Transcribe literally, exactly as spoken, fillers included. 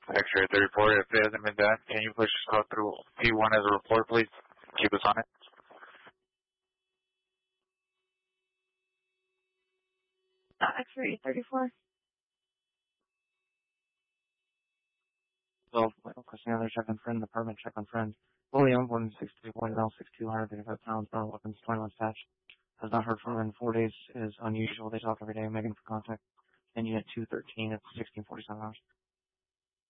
X-ray the report. If it hasn't been done, can you push us through P one as a report, please? Keep us on it. Uh, X-ray eight thirty-four. So, question another check on friend, apartment check on friend. William, one sixty, one L sixty-two, one hundred thirty-five pounds, brown weapons, twenty-one patch. Has not heard from her in four days. Is unusual. They talk every day. Megan for contact. And unit two thirteen at sixteen forty-seven hours.